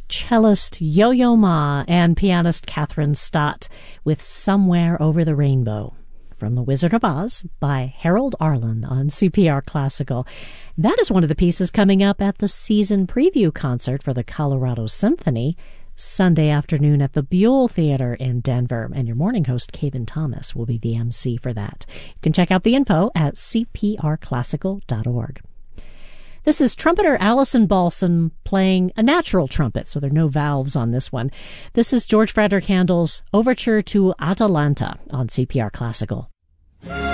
cellist Yo-Yo Ma and pianist Catherine Stott with Somewhere Over the Rainbow from The Wizard of Oz by Harold Arlen on CPR Classical. That is one of the pieces coming up at the season preview concert for the Colorado Symphony Sunday afternoon at the Buell Theater in Denver, and your morning host, Caven Thomas, will be the MC for that. You can check out the info at cprclassical.org. This is trumpeter Allison Balsam playing a natural trumpet, so there are no valves on this one. This is George Frederick Handel's Overture to Atalanta on CPR Classical.